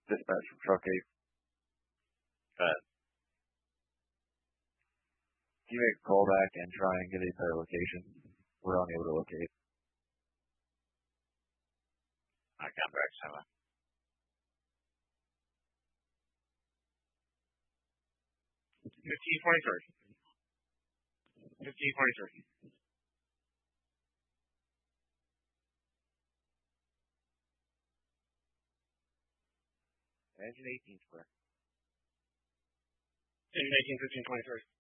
Dispatch from Truck 8. Go ahead. Can you make a call back and try and get a better location? We're unable to locate. I got back 7. 1523. 1523. Engine 18 square. Engine 18, 1523.